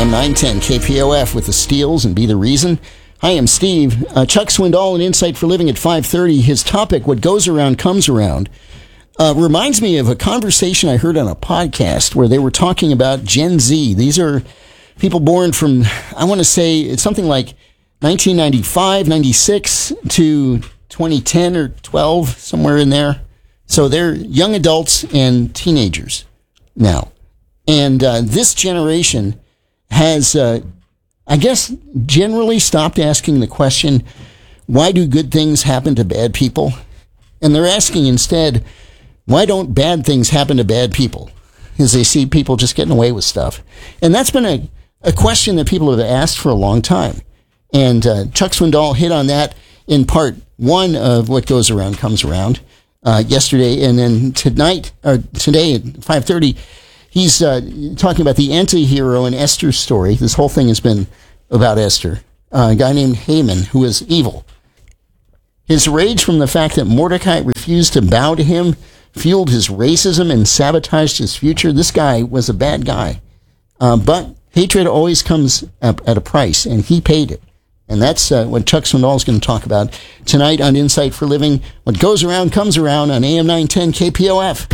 AM 910 KPOF with the Steels and Be the Reason. Hi, I'm Steve. Chuck Swindoll and Insight for Living at 5:30. His topic, what goes around comes around, reminds me of a conversation I heard on a podcast where they were talking about Gen Z. These are people born from, I want to say, it's something like 1995, 96 to 2010 or 12, somewhere in there. So they're young adults and teenagers now. And this generation has, I guess, generally stopped asking the question, why do good things happen to bad people? And they're asking instead, why don't bad things happen to bad people? As they see people just getting away with stuff. And that's been a question that people have asked for a long time. And Chuck Swindoll hit on that in part one of What Goes Around Comes Around yesterday. And then today at 5:30, he's talking about the anti-hero in Esther's story. This whole thing has been about Esther, a guy named Haman, who is evil. His rage from the fact that Mordecai refused to bow to him fueled his racism and sabotaged his future. This guy was a bad guy. But hatred always comes at a price, and he paid it. And that's what Chuck Swindoll is going to talk about tonight on Insight for Living. What goes around comes around on AM 910 KPOF.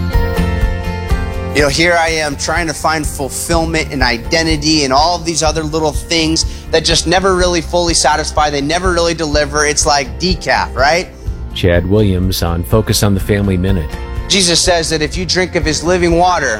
You know, here I am trying to find fulfillment and identity and all of these other little things that just never really fully satisfy. They never really deliver. It's like decaf, right? Chad Williams on Focus on the Family Minute. Jesus says that if you drink of his living water,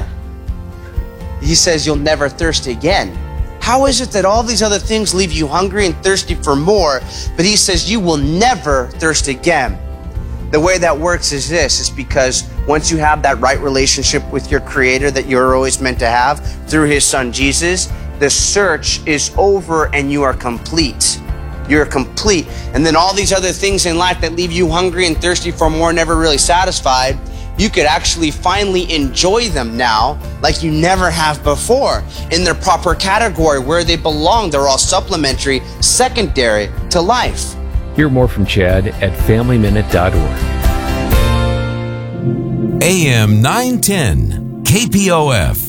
he says you'll never thirst again. How is it that all these other things leave you hungry and thirsty for more, but he says you will never thirst again? The way that works is this, is because once you have that right relationship with your Creator that you're always meant to have through his son Jesus, the search is over and you are complete. You're complete. And then all these other things in life that leave you hungry and thirsty for more, never really satisfied, you could actually finally enjoy them now like you never have before in their proper category where they belong. They're all supplementary, secondary to life. Hear more from Chad at FamilyMinute.org. AM 910 KPOF.